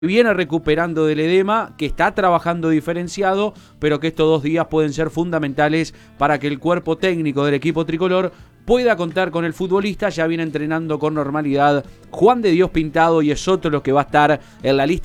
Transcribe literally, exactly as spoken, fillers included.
viene recuperando del edema, que está trabajando diferenciado, pero que estos dos días pueden ser fundamentales para que el cuerpo técnico del equipo tricolor pueda contar con el futbolista. Ya viene entrenando con normalidad Juan de Dios Pintado y es otro los que va a estar en la lista